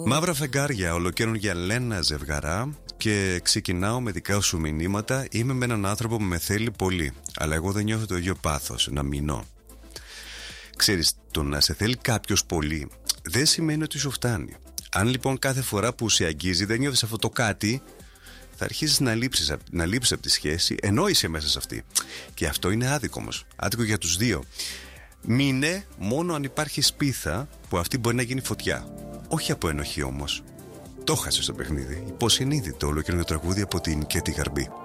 Μαύρα φεγγάρια, ολοκαίνουργια Λένα ζευγαρά. Και ξεκινάω με δικά σου μηνύματα. Είμαι με έναν άνθρωπο που με θέλει πολύ, αλλά εγώ δεν νιώθω το ίδιο πάθος να μείνω. Ξέρεις, το να σε θέλει κάποιος πολύ δεν σημαίνει ότι σου φτάνει. Αν λοιπόν κάθε φορά που σε αγγίζει δεν νιώθεις αυτό το κάτι, θα αρχίσεις να λείψεις από τη σχέση, ενώ είσαι μέσα σε αυτή. Και αυτό είναι άδικο όμως. Άδικο για τους δύο. Μείνε μόνο αν υπάρχει σπίθα που αυτή μπορεί να γίνει φωτιά. Όχι από ενοχή όμως. Το χάσες το παιχνίδι. Υποσυνείδητο, ολοκαίνουργιο τραγούδι από την Κέτι Γαρμπή.